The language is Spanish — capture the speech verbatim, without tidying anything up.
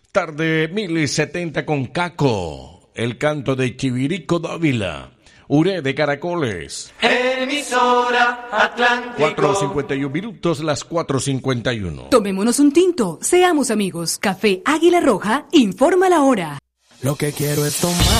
Tarde mil setenta con Caco, el canto de Chivirico Dávila, Uré de Caracoles. Emisora Atlántico. cuatro cincuenta y uno minutos, las cuatro cincuenta y uno. Tomémonos un tinto, seamos amigos. Café Águila Roja informa la hora. Lo que quiero es tomar.